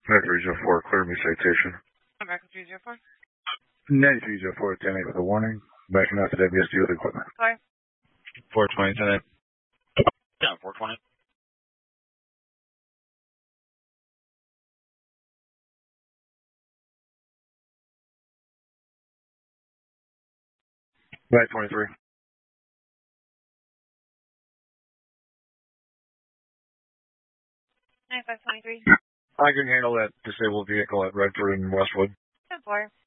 American 304, clear me citation. American 304. Net 304, 10 with a warning. Backing out to WSD with equipment. Sorry. 420, 10 Yeah, 420. Back 23. 9523. I can handle that disabled vehicle at Redford and Westwood. 10-4.